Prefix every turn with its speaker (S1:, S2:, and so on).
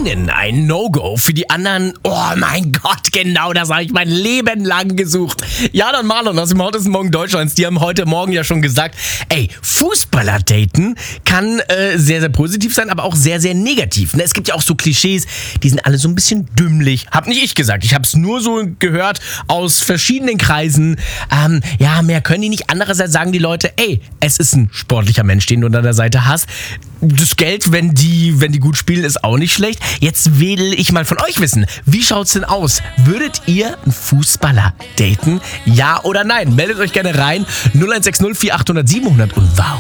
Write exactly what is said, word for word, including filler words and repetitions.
S1: einen ein No-Go, für die anderen, oh mein Gott, genau das habe ich mein Leben lang gesucht. Jan und Marlon aus dem Hottesten Morgen Deutschlands, die haben heute Morgen ja schon gesagt, ey, Fußballer daten kann äh, sehr, sehr positiv sein, aber auch sehr, sehr negativ. Ne? Es gibt ja auch so Klischees, die sind alle so ein bisschen dümmlich. Hab nicht ich gesagt, ich habe es nur so gehört aus verschiedenen Kreisen. Ähm, ja, mehr können die nicht. Andererseits sagen die Leute, ey, es ist ein sportlicher Mensch, den du an der Seite hast. Das Geld, wenn die, wenn die gut spielen, ist auch nicht schlecht. Jetzt will ich mal von euch wissen, wie schaut's denn aus? Würdet ihr einen Fußballer daten? Ja oder nein? Meldet euch gerne rein. null eins sechs null vier acht null null sieben null null und warum?